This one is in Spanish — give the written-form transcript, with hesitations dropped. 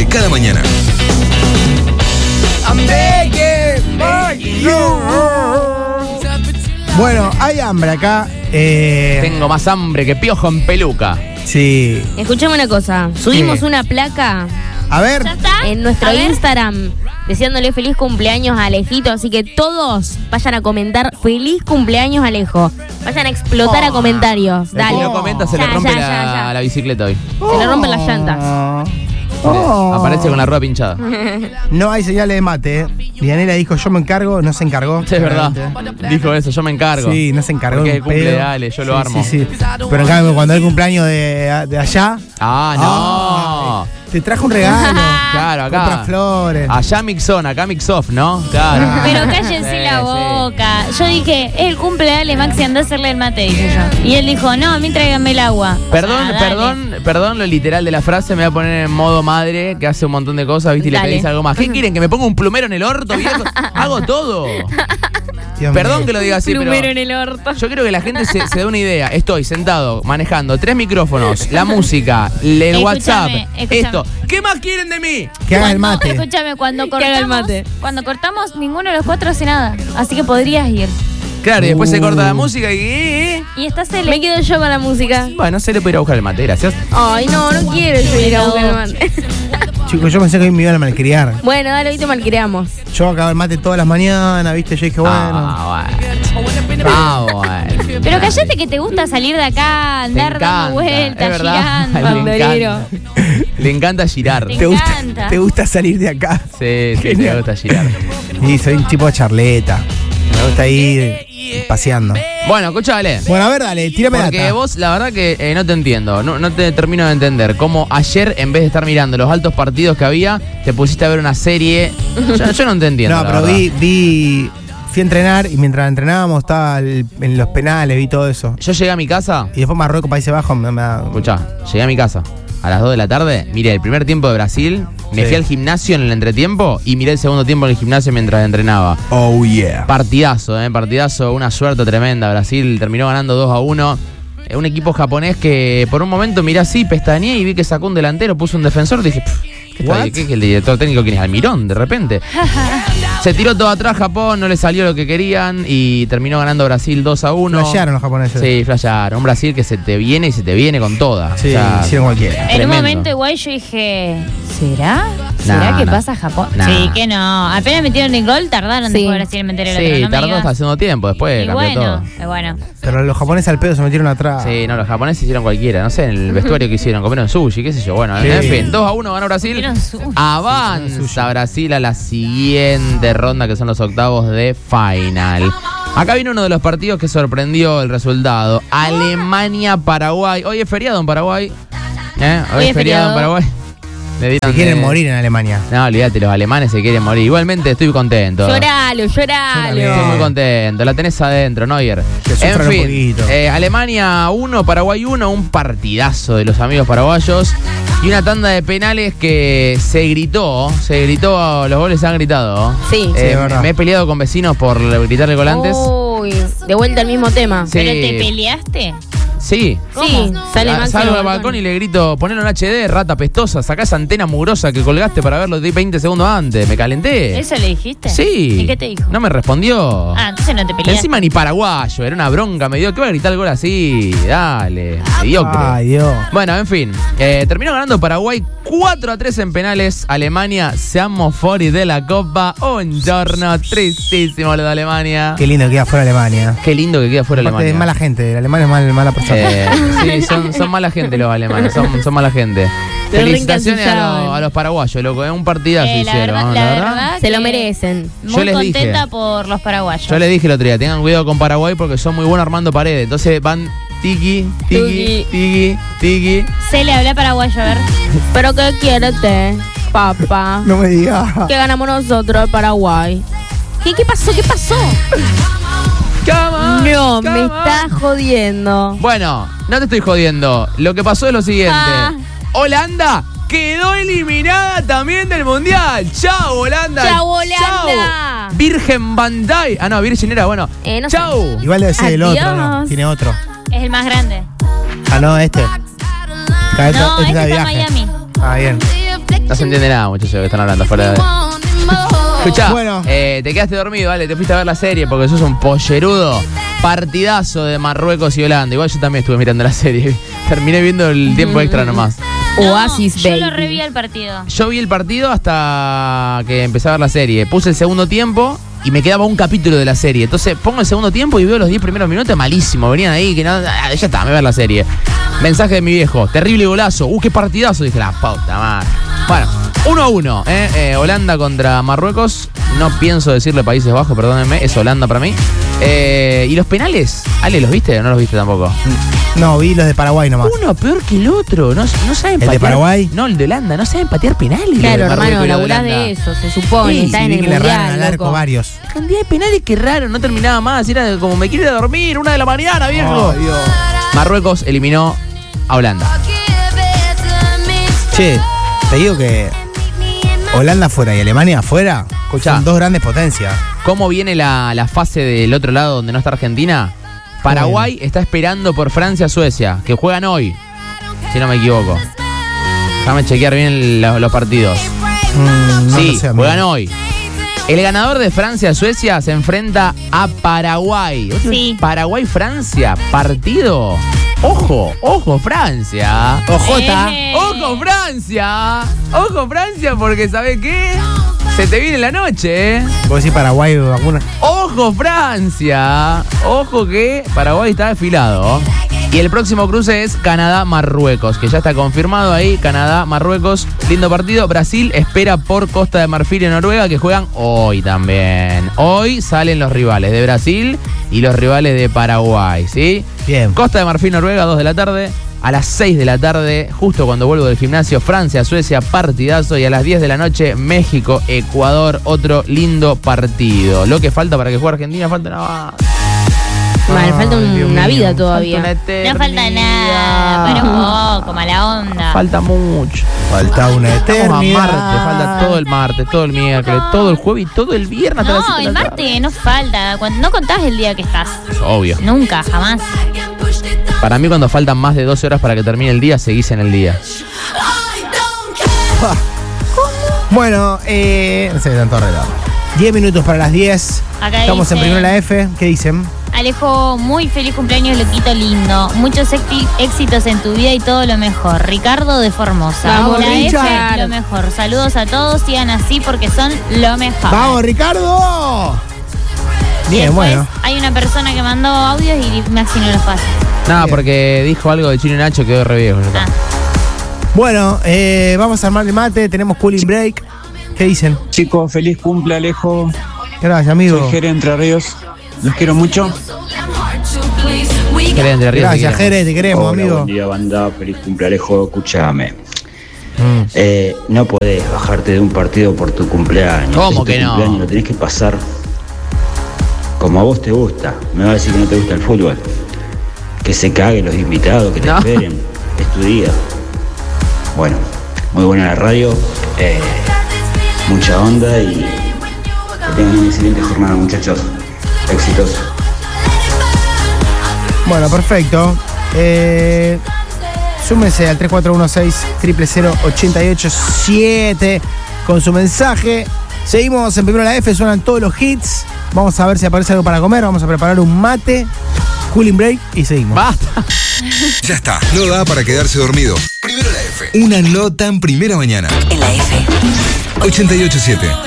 cada mañana. Bueno, hay hambre acá. Tengo más hambre que piojo en peluca. Sí. Escuchame una cosa. Subimos ¿Qué? una placa A ver. ¿Ya está? en nuestro A ver. Instagram deseándole feliz cumpleaños a Alejito. Así que todos vayan a comentar feliz cumpleaños, Alejo. Vayan a explotar a comentarios. Si Dale. no comenta, se le Ya, rompe ya, ya. la bicicleta hoy. Se le rompen las llantas. Aparece con la rueda pinchada. No hay señales de mate. Dianela dijo, yo me encargo, no se encargó. Sí, es verdad. claramente. Dijo eso, yo me encargo. Sí, no se encargó. Porque un el cumple pedo. de Ale, yo lo armo. Sí. Pero en cambio, cuando hay cumpleaños de allá, Ah, no. te trajo un regalo. Claro, acá. Compra flores. Allá mixon, acá mix-off, ¿no? Claro. Pero cállense Sí, la sí. boca. Yo dije, es el cumple de Ale, Maxi, andá a hacerle el mate, dije yo. Y él dijo, no, a mí tráigame el agua. Perdón, Ah, dale. perdón lo literal de la frase, me voy a poner en modo madre, que hace un montón de cosas, ¿viste? Y le Dale. pedís algo más. ¿Qué quieren? ¿Que me ponga un plumero en el orto, viejo? Hago todo. Dios Perdón mío. que lo diga así, pero Plumero en el orto. yo quiero que la gente se dé una idea. Estoy sentado, manejando 3 micrófonos, la música, el Escúchame, WhatsApp, escúchame. esto. ¿Qué más quieren de mí? Que haga el mate. Escúchame, cuando Que haga el cortamos, mate. ninguno de los cuatro hace nada. Así que podrías ir. Claro, y después se corta la música y... Y estás el... Me quedo yo con la música. Bueno, se le puede ir a buscar el mate, gracias. Ay, no quiero yo ir a buscar el mate. Chicos, yo pensé que hoy me iban a malcriar. Bueno, dale, hoy te malcriamos. Yo acabo el mate todas las mañanas, ¿viste? Yo dije, bueno. Bueno. Pero callate que te gusta salir de acá, andar encanta, dando vueltas, es verdad. girando. Bandolero. Le encanta girar. Te ¿Te gusta, encanta. ¿Te gusta salir de acá? Sí, le Genial. gusta girar. Y soy un tipo de charleta. Me gusta ir paseando. Bueno, escuchale. Bueno, a ver, dale, tírame Porque data. vos, la verdad que no te entiendo, no te termino de entender. Cómo ayer, en vez de estar mirando los altos partidos que había, te pusiste a ver una serie. Yo no te entiendo. No, la pero verdad. fui a entrenar y mientras entrenábamos estaba en los penales, vi todo eso. Yo llegué a mi casa, Y después Marruecos, Países Bajos, me da... escuchá, llegué a mi casa a las 2 de la tarde, miré el primer tiempo de Brasil, me Sí. fui al gimnasio en el entretiempo y miré el segundo tiempo en el gimnasio mientras entrenaba. Oh, yeah. Partidazo, partidazo, una suerte tremenda. Brasil terminó ganando 2-1. Un equipo japonés que por un momento miré así, pestañeé y vi que sacó un delantero, puso un defensor. Dije, What? ¿qué el director técnico quién es? Almirón, de repente. Se tiró todo atrás Japón, no le salió lo que querían y terminó ganando Brasil 2-1. Flashearon los japoneses. Sí, flashearon. Un Brasil que se te viene y se te viene con toda. Sí, O sea, hicieron cualquiera. En tremendo. un momento igual yo dije, ¿será? ¿Será Nah, que nah. pasa Japón? Nah. Sí, que no. Apenas metieron el gol, tardaron Sí. después Brasil en meter el otro. Sí, No me tardó digas. hasta haciendo tiempo, después Y cambió todo. bueno. Pero los japoneses al pedo se metieron atrás. Sí, no, los japoneses hicieron cualquiera, no sé, en el vestuario que hicieron, comieron sushi, qué sé yo. Bueno, Sí. en fin, 2-1 ganó Brasil. Comieron sushi. Avanza Brasil a la siguiente ronda, que son los octavos de final. Acá viene uno de los partidos que sorprendió el resultado. Alemania-Paraguay. Hoy es feriado en Paraguay. Hoy es feriado en Paraguay. Le Se dieron quieren de- morir en Alemania. No, olvídate, los alemanes se quieren morir. Igualmente estoy contento. Lloralo. Estoy muy contento, la tenés adentro, Neuer. Que En sufran un fin, poquito. Alemania 1, Paraguay 1, un partidazo de los amigos paraguayos y una tanda de penales que se gritó, los goles se han gritado. Sí. Sí, es verdad. Me he peleado con vecinos por gritarle gol antes. Uy, de vuelta al mismo tema. Sí. ¿Pero te peleaste? Sí. Sí, sale Maxi Salgo al al balcón y le grito, ponelo en HD, rata pestosa, sacá esa antena mugrosa que colgaste para verlo 20 segundos antes. Me calenté. ¿Eso le dijiste? Sí. ¿Y qué te dijo? No me respondió. Ah, entonces no te peleaste. Encima ni paraguayo, era una bronca, me dio, ¿qué va a gritar el gol así? Dale, mediocre. Ay, Dios. Bueno, en fin, terminó ganando Paraguay 4-3 en penales. Alemania, seamos fuori de la Copa. Un giorno tristísimo lo de Alemania. Qué lindo que queda fuera Alemania. Qué lindo que queda fuera Aparte, Alemania. es mala gente. El alemán es mala persona. Sí, son mala gente los alemanes, son mala gente. Pero Felicitaciones reencancillaban. a los paraguayos, loco, un partidazo La hicieron, verdad, ¿no? la verdad Se lo que merecen. Yo Muy les contenta dije. por los paraguayos. Yo les dije el otro día, tengan cuidado con Paraguay porque son muy buenos armando paredes. Entonces van tiki, tiki, tiki, tiki. Se le habla paraguayo, a ver. Pero ¿qué quieres, papá? No me digas. Que ganamos nosotros el Paraguay. ¿Qué pasó? ¿Qué pasó? No, me estás jodiendo. Bueno, no te estoy jodiendo. Lo que pasó es lo siguiente. Ah. Holanda quedó eliminada también del Mundial. ¡Chao, Holanda! ¡Chao, Holanda! ¡Chao! Virgen Van Dijk. Ah, no, Virgen era, bueno. No sé. ¡Chao! Igual debe ser el otro, ¿no? Adiós. Tiene otro. Es el más grande. Ah, no, este. No, este está en Miami. Ah, bien. No se entiende nada, muchachos, que están hablando fuera de... Escuchá, Bueno. te quedaste dormido, vale, te fuiste a ver la serie porque sos un pollerudo. Partidazo de Marruecos y Holanda. Igual yo también estuve mirando la serie. Terminé viendo el tiempo extra nomás. Oasis, Yo baby. lo reví al partido. Yo vi el partido hasta que empecé a ver la serie. Puse el segundo tiempo y me quedaba un capítulo de la serie. Entonces pongo el segundo tiempo y veo los 10 primeros minutos malísimo. Venían ahí que no, ya está, me voy a ver la serie. Mensaje de mi viejo, terrible golazo. Qué partidazo. Dije, la puta madre. Bueno, 1-1, Holanda contra Marruecos. No pienso decirle Países Bajos, perdónenme, es Holanda para mí. ¿Y los penales? Ale, ¿los viste o no los viste tampoco? No, vi los de Paraguay nomás. Uno peor que el otro. No saben ¿El de patear. Paraguay? No, el de Holanda. No saben patear penales. Claro, los de Marruecos hermano, y los laburás Holanda. de eso, se supone. Sí, Está Sí, en vi el que le erraron mundial, al arco loco. varios. Cantidad de penales que raro, no terminaba más. Era como me quiero ir a dormir, 1 de la mañana, viejo. Oh, Dios. Marruecos eliminó a Holanda. Che, te digo que Holanda afuera y Alemania afuera Escuchá. son dos grandes potencias. ¿Cómo viene la fase del otro lado donde no está Argentina? Paraguay está esperando por Francia-Suecia, que juegan hoy, si no me equivoco. Déjame chequear bien los partidos. No Sí, lo sé, amigo. juegan hoy. El ganador de Francia-Suecia se enfrenta a Paraguay. Sí. Paraguay-Francia, partido. Ojo, Francia. Ojota. Ojo, Francia. Ojo, Francia, porque ¿sabes qué? Se te viene la noche, ¿eh? Vos decís Paraguay vacuna. Ojo, Francia. Ojo que Paraguay está desfilado. Y el próximo cruce es Canadá-Marruecos, que ya está confirmado ahí. Canadá-Marruecos, lindo partido. Brasil espera por Costa de Marfil y Noruega, que juegan hoy también. Hoy salen los rivales de Brasil y los rivales de Paraguay, ¿sí? Bien. Costa de Marfil, Noruega, 2 de la tarde. A las 6 de la tarde, justo cuando vuelvo del gimnasio, Francia, Suecia, partidazo. Y a las 10 de la noche, México, Ecuador, otro lindo partido. Lo que falta para que juegue Argentina, falta nada más. Mal, falta Ay, Dios una mío. vida todavía. Falta No falta nada, pero un poco, mala onda. Falta mucho. Falta una Estamos a eternidad. martes, falta todo el martes, todo el miércoles, todo el jueves y todo el viernes. hasta las No, 7 de el la tarde. martes no falta. No contás el día que estás. Es obvio. Nunca, jamás. Para mí, cuando faltan más de 12 horas para que termine el día, seguís en el día. Bueno, no sé, tanto arreglado. 10 minutos para las 10. Acá Estamos en dice- Primero la F. ¿Qué dicen? Alejo, muy feliz cumpleaños, loquito lindo. Muchos éxitos en tu vida y todo lo mejor. Ricardo de Formosa. Vamos, La Richard. F, lo mejor. Saludos a todos, sigan así porque son lo mejor. ¡Vamos, Ricardo! Y Bien, después bueno. hay una persona que mandó audios y Maxi no los pasa. Nada, Bien. porque dijo algo de Chino y Nacho, quedó re viejo. ya está. Ah. Bueno, vamos a armar el mate. Tenemos cooling break. ¿Qué dicen? Chicos, feliz cumple Alejo. Gracias, amigo. Soy Jere Entre Ríos. Los quiero mucho. Jere Entre Ríos, te Gracias, queremos. Jere, te queremos, Hola, amigo. buen día, banda. Feliz cumple, Alejo. Escúchame. Mm. No podés bajarte de un partido por tu cumpleaños. ¿Cómo Tu que no? cumpleaños lo tenés que pasar como a vos te gusta. Me va a decir que no te gusta el fútbol. Que se caguen los invitados, que te No. esperen. Es tu día. Bueno, muy buena la radio. Mucha onda y que tengan una excelente jornada, muchachos. Éxitos. Bueno, perfecto. Súmense al 3416-000-887 con su mensaje. Seguimos en Primero la F, suenan todos los hits. Vamos a ver si aparece algo para comer. Vamos a preparar un mate, cooling break y seguimos. Basta. Ya está, no da para quedarse dormido. Primero la F. Una nota en primera mañana. En la F. 88.7.